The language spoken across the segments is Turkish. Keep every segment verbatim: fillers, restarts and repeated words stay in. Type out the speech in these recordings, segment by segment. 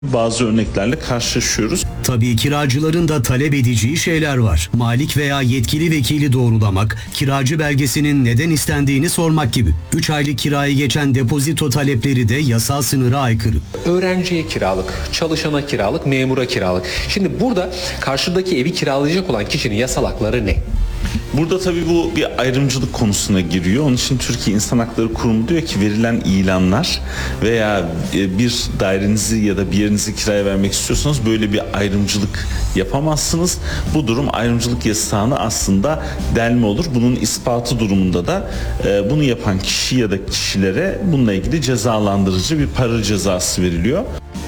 Bazı örneklerle karşılaşıyoruz. Tabii kiracıların da talep edeceği şeyler var. Malik veya yetkili vekili doğrulamak, kiracı belgesinin neden istendiğini sormak gibi. üç aylık kirayı geçen depozito talepleri de yasal sınıra aykırı. Öğrenciye kiralık, çalışana kiralık, memura kiralık. Şimdi burada karşıdaki evi kiralayacak olan kişinin yasal hakları ne? Burada tabii bu bir ayrımcılık konusuna giriyor. Onun için Türkiye İnsan Hakları Kurumu diyor ki verilen ilanlar veya bir dairenizi ya da bir yerinizi kiraya vermek istiyorsanız böyle bir ayrımcılık yapamazsınız. Bu durum ayrımcılık yasağına aslında delme olur. Bunun ispatı durumunda da bunu yapan kişi ya da kişilere bununla ilgili cezalandırıcı bir para cezası veriliyor.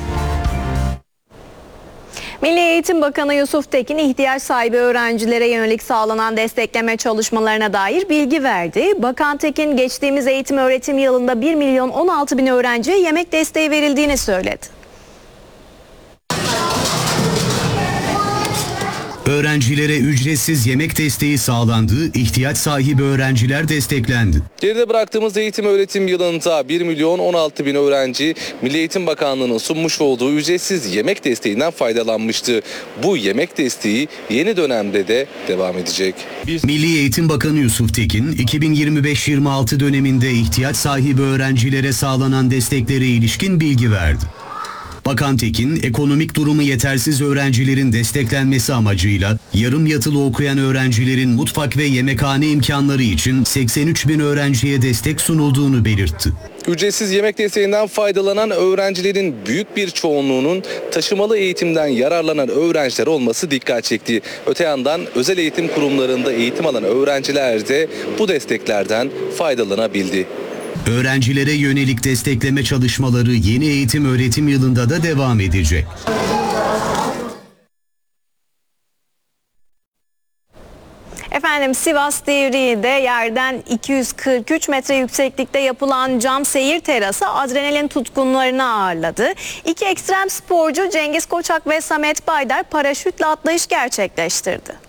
Milli Eğitim Bakanı Yusuf Tekin, ihtiyaç sahibi öğrencilere yönelik sağlanan destekleme çalışmalarına dair bilgi verdi. Bakan Tekin, geçtiğimiz eğitim öğretim yılında bir milyon on altı bin öğrenciye yemek desteği verildiğini söyledi. Öğrencilere ücretsiz yemek desteği sağlandı, ihtiyaç sahibi öğrenciler desteklendi. Geride bıraktığımız eğitim öğretim yılında bir milyon on altı bin öğrenci Milli Eğitim Bakanlığı'nın sunmuş olduğu ücretsiz yemek desteğinden faydalanmıştı. Bu yemek desteği yeni dönemde de devam edecek. Milli Eğitim Bakanı Yusuf Tekin, iki bin yirmi beş yirmi altı döneminde ihtiyaç sahibi öğrencilere sağlanan desteklere ilişkin bilgi verdi. Bakan Tekin, ekonomik durumu yetersiz öğrencilerin desteklenmesi amacıyla yarım yatılı okuyan öğrencilerin mutfak ve yemekhane imkanları için seksen üç bin öğrenciye destek sunulduğunu belirtti. Ücretsiz yemek desteğinden faydalanan öğrencilerin büyük bir çoğunluğunun taşımalı eğitimden yararlanan öğrenciler olması dikkat çekti. Öte yandan özel eğitim kurumlarında eğitim alan öğrenciler de bu desteklerden faydalanabildi. Öğrencilere yönelik destekleme çalışmaları yeni eğitim öğretim yılında da devam edecek. Efendim, Sivas Divriği'de yerden iki yüz kırk üç metre yükseklikte yapılan cam seyir terası adrenalin tutkunlarını ağırladı. İki ekstrem sporcu Cengiz Koçak ve Samet Baydar paraşütle atlayış gerçekleştirdi.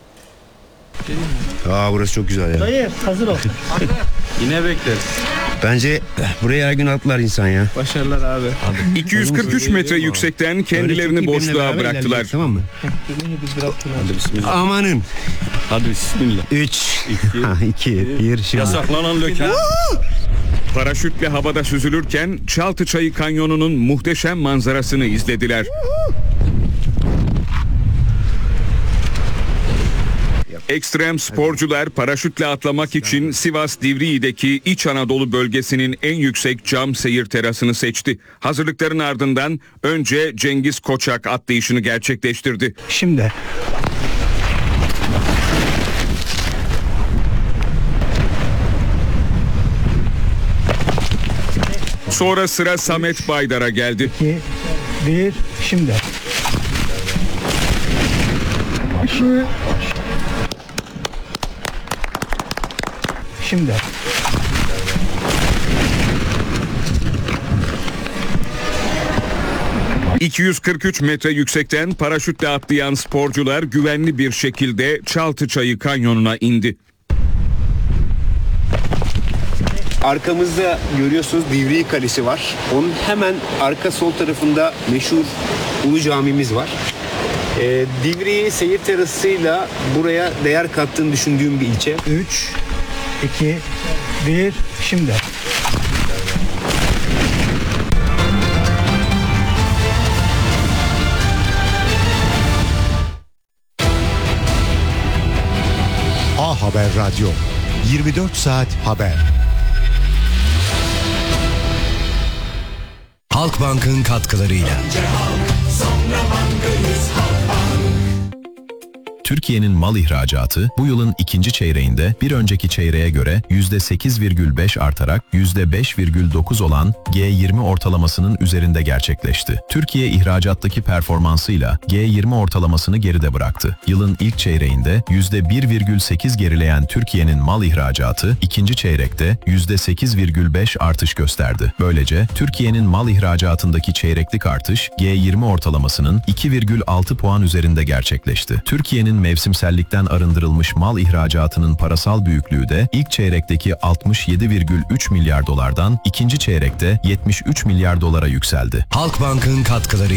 Aa, burası çok güzel ya. Hayır, hazır ol. Yine bekleriz. Bence buraya her gün atlar insan ya. Başarılar abi. iki yüz kırk üç metre yüksekten kendilerini boşluğa bıraktılar. Tamam mı? Hadi bismillah. Amanın. Hadi bismillah. üç, iki, bir, şimdi. Yasaklanan löke. Paraşütle havada süzülürken Çaltıçayı Kanyonu'nun muhteşem manzarasını izlediler. Ekstrem sporcular paraşütle atlamak için Sivas Divriği'deki İç Anadolu bölgesinin en yüksek cam seyir terasını seçti. Hazırlıkların ardından önce Cengiz Koçak atlayışını gerçekleştirdi. Şimdi. Sonra sıra Samet Baydar'a geldi. iki, bir, şimdi. Şu. Şimdi. iki yüz kırk üç metre yüksekten paraşütle atlayan sporcular güvenli bir şekilde Çaltıçayı Kanyonu'na indi. Arkamızda görüyorsunuz Divriği Kalesi var. Onun hemen arka sol tarafında meşhur Ulu Camimiz var. Ee, Divriği seyir terasıyla buraya değer kattığını düşündüğüm bir ilçe. üç, iki, bir, şimdi. A Haber Radyo, yirmi dört saat haber. Halkbank'ın katkılarıyla. Türkiye'nin mal ihracatı bu yılın ikinci çeyreğinde bir önceki çeyreğe göre yüzde sekiz virgül beş artarak yüzde beş virgül dokuz olan G yirmi ortalamasının üzerinde gerçekleşti. Türkiye ihracattaki performansıyla G yirmi ortalamasını geride bıraktı. Yılın ilk çeyreğinde yüzde bir virgül sekiz gerileyen Türkiye'nin mal ihracatı ikinci çeyrekte yüzde sekiz virgül beş artış gösterdi. Böylece Türkiye'nin mal ihracatındaki çeyreklik artış G yirmi ortalamasının iki virgül altı puan üzerinde gerçekleşti. Türkiye'nin mevsimsellikten arındırılmış mal ihracatının parasal büyüklüğü de ilk çeyrekteki altmış yedi virgül üç milyar dolardan ikinci çeyrekte yetmiş üç milyar dolara yükseldi. Halkbank'ın katkıları